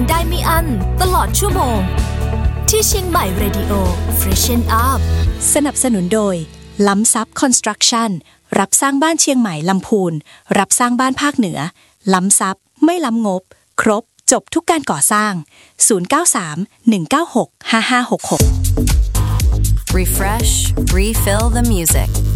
ได้ไม่อั้นตลอดชั่วโมงที่เชียงใหม่ Radio Freshen Up สนับสนุนโดยล้ำซับคอนสตรักชั่นรับสร้างบ้านเชียงใหม่ลำพูนรับสร้างบ้านภาคเหนือล้ำซับไม่ล้ำงบครบจบทุกการก่อสร้าง093 196 5566 Refresh, refill the music.